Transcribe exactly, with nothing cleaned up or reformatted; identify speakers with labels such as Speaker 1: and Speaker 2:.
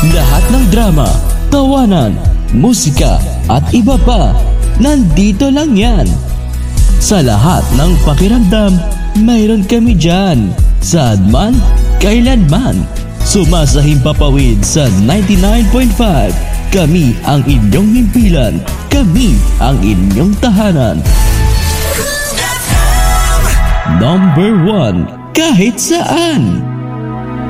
Speaker 1: Lahat ng drama, tawanan, musika at iba pa, nandito lang yan. Sa lahat ng pakiramdam, mayroon kami dyan. Saan man, kailanman. Sumasahing papawid sa ninety-nine point five. Kami ang inyong himpilan. Kami ang inyong tahanan. Number one, kahit saan.